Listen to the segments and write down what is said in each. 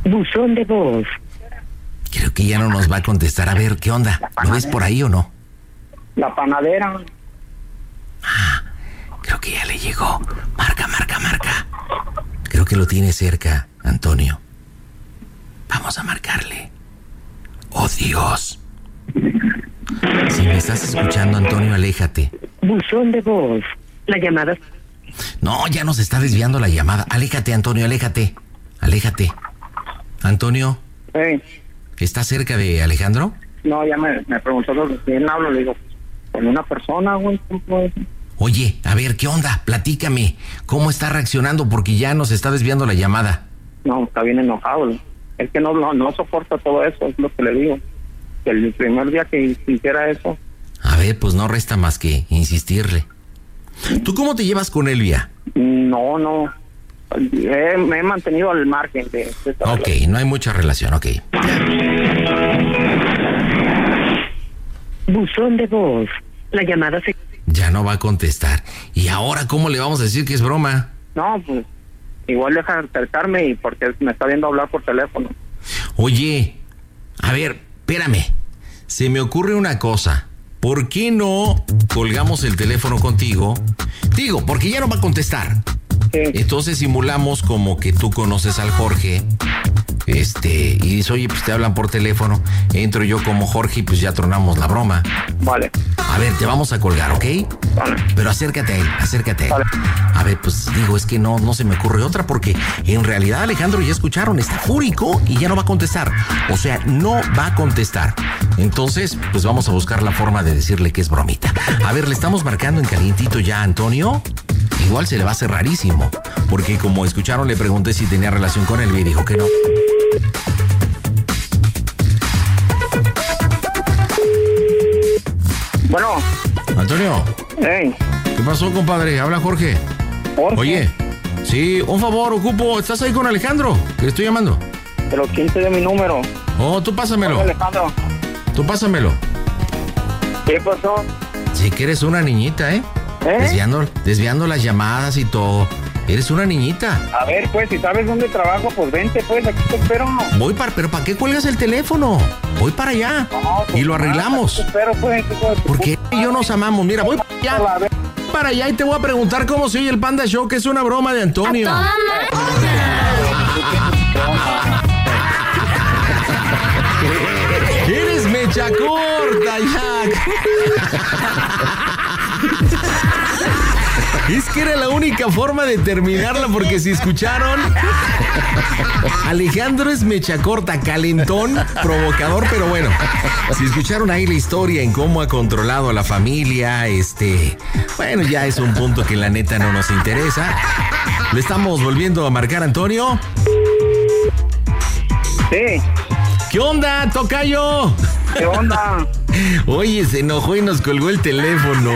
Buzón de voz. Creo que ya no nos va a contestar. A ver, ¿qué onda? ¿Lo ves por ahí o no? La panadera. Creo que ya le llegó. Marca. Creo que lo tiene cerca, Antonio. Vamos a marcarle. ¡Oh, Dios! Si me estás escuchando, Antonio, aléjate. Buzón de voz. La llamada... No, ya nos está desviando la llamada. Aléjate, Antonio, aléjate. Antonio, Hey. ¿estás cerca de Alejandro? No, ya me preguntó de quién hablo. Le digo, con una persona, güey. Oye, a ver, ¿qué onda? Platícame. ¿Cómo está reaccionando? Porque ya nos está desviando la llamada. No, está bien enojado. Güey. Es que no soporta todo eso, es lo que le digo. Que el primer día que hiciera eso... A ver, pues no resta más que insistirle. ¿Tú cómo te llevas con Elvia? No. Me he mantenido al margen de esta Ok, relación. No hay mucha relación, ok. Buzón de voz. La llamada se... Ya no va a contestar. ¿Y ahora cómo le vamos a decir que es broma? No, pues igual deja de acercarme y porque me está viendo hablar por teléfono. Oye, a ver, espérame. Se me ocurre una cosa. ¿Por qué no colgamos el teléfono contigo? Digo, porque ya no va a contestar. Sí. Entonces simulamos como que tú conoces al Jorge. Y dices, oye, pues te hablan por teléfono. Entro yo como Jorge y pues ya tronamos la broma. Vale. A ver, te vamos a colgar, ¿ok? Vale. Pero acércate a él. Vale. A ver, pues digo, es que no se me ocurre otra porque en realidad Alejandro ya escucharon, está fúrico y ya no va a contestar. O sea, no va a contestar. Entonces, pues vamos a buscar la forma de decirle que es bromita. A ver, le estamos marcando en calientito ya a Antonio. Igual se le va a hacer rarísimo, porque como escucharon le pregunté si tenía relación con él y dijo que no. Bueno. Antonio. Hey. ¿Qué pasó, compadre? Habla Jorge. Oye, sí, un favor, ocupo. ¿Estás ahí con Alejandro? Que le estoy llamando. Pero ¿quién te dio mi número? Oh, tú pásamelo. Hola, Alejandro. Tú pásamelo. ¿Qué pasó? Sí que eres una niñita, ¿eh? Desviando las llamadas y todo. Eres una niñita. A ver, pues, si sabes dónde trabajo, pues vente, pues, aquí te espero. Pero ¿para qué cuelgas el teléfono? Voy para allá. No, pues, y lo arreglamos. Te espero, pues. Porque yo nos amamos. Mira, voy para allá. Para allá y te voy a preguntar cómo se oye el Panda Show, que es una broma de Antonio. Eres mecha corta, Jack. Es que era la única forma de terminarla, porque si escucharon, Alejandro es mecha corta, calentón, provocador, pero bueno, si escucharon ahí la historia en cómo ha controlado a la familia, bueno, ya es un punto que la neta no nos interesa. Le estamos volviendo a marcar a Antonio. Sí. ¿Qué onda, tocayo? ¿Qué onda? Oye, se enojó y nos colgó el teléfono.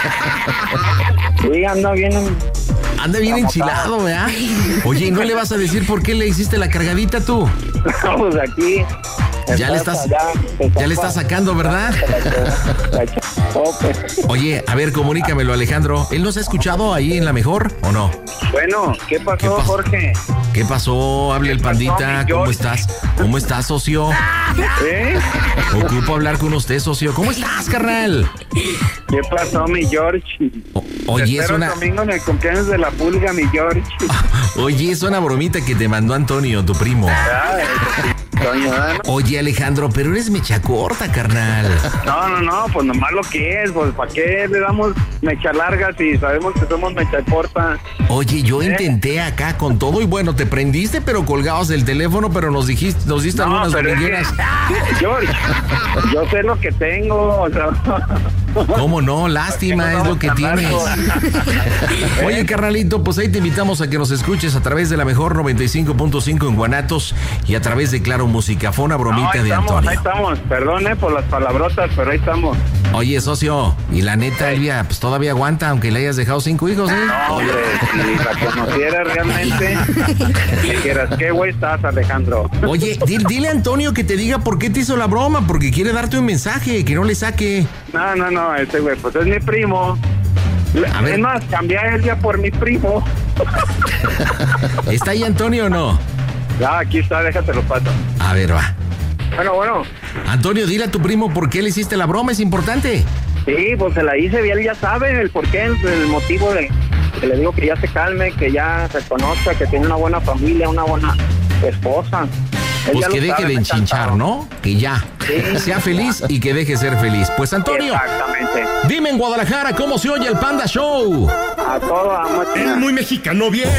Sí, anda bien enchilado, ¿verdad? Oye, ¿y no le vas a decir por qué le hiciste la cargadita tú? Pues aquí. Ya le estás sacando, ¿verdad? Oye, a ver, comunícamelo, Alejandro. ¿Él nos ha escuchado ahí en La Mejor o no? Bueno, ¿qué pasó, Jorge? ¿Qué pasó? Hable el Pandita. ¿Cómo estás? ¿Cómo estás, socio? Ocupo hablar con usted, socio. ¿Cómo estás, carnal? ¿Qué pasó, mi George? Oye, es una... el domingo en el cumpleaños de la pulga, mi George. Oye, es una bromita que te mandó Antonio, tu primo. Oye, Alejandro, pero eres mecha corta, carnal. No, pues nomás lo que es, pues ¿para qué le damos mecha larga si sabemos que somos mecha corta? Oye, yo intenté acá con todo y bueno, te prendiste, pero colgabas el teléfono, pero nos diste algunas brigueras. George, yo sé lo que tengo, o sea... ¿Cómo no? Lástima, es lo que tienes. Oye, carnalito, pues ahí te invitamos a que nos escuches a través de La Mejor 95.5 en Guanatos y a través de Claro Música. Fue una bromita de Antonio. Ahí estamos, perdón por las palabrotas, pero ahí estamos. Oye, socio, y la neta, Elvia, pues todavía aguanta, aunque le hayas dejado 5 hijos, ¿eh? No, hombre, si la conociera realmente, dijeras, ¿qué güey estás, Alejandro? Oye, dile a Antonio que te diga por qué te hizo la broma, porque quiere darte un mensaje, que no le saque. No, ese güey, pues es mi primo. A ver. Es más, cambié a Elvia por mi primo. ¿Está ahí Antonio o no? Ya, aquí está, déjate lo paso. A ver, va. Bueno. Antonio, dile a tu primo por qué le hiciste la broma, es importante. Sí, pues se la hice, y él ya sabe el porqué, el motivo de que le digo que ya se calme, que ya reconozca que tiene una buena familia, una buena esposa. Él Pues ya que lo deje sabe, de me enchinchar, encantaba. ¿no? Que ya sea feliz y que deje ser feliz. Pues Antonio, Exactamente. dime en Guadalajara cómo se oye el Panda Show. A todo, amo. El muy mexicano bien.